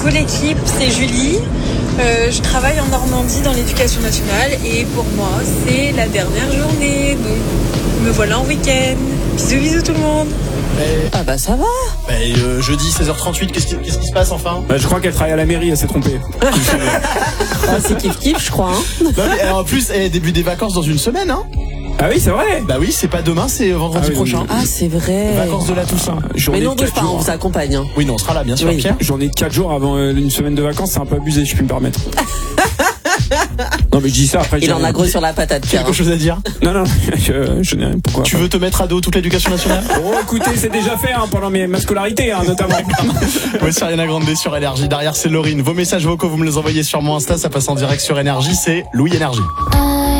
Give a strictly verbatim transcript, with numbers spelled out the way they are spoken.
Coucou l'équipe, c'est Julie. Euh, je travaille en Normandie dans l'éducation nationale et pour moi c'est la dernière journée, donc me voilà en week-end. Bisous bisous tout le monde. Mais... Ah bah ça va. Mais euh, jeudi seize heures trente-huit, qu'est-ce qui, qu'est-ce qui se passe enfin? Bah, je crois qu'elle travaille à la mairie, elle s'est trompée. Ah, c'est kiff kiff, je crois. Hein. Non, mais, en plus, eh, début des vacances dans une semaine, hein? Ah oui, c'est vrai. Bah oui, c'est pas demain, c'est vendredi Ah oui, prochain. oui, Ah c'est vrai. Vacances de la Toussaint. Journée Mais non, de bouge quatre pas, on jours. vous accompagne. Hein. Oui, non, on sera là, bien sûr, Oui. Pierre. Journée de quatre jours avant euh, une semaine de vacances, c'est un peu abusé, je puis me permettre. Non mais je dis ça après. Il j'ai- en a gros sur la patate, Pierre. Quelque chose à dire? Non non, je, je n'ai rien. Pourquoi? Tu veux te mettre à dos toute l'éducation nationale? Oh écoutez, c'est déjà fait hein, pendant mes, ma scolarité hein, notamment. Ouais, c'est Ariana Grande sur Énergie. Derrière, c'est Laurine. Vos messages vocaux, vous me les envoyez sur mon Insta, ça passe en direct sur Énergie, c'est Louis Énergie.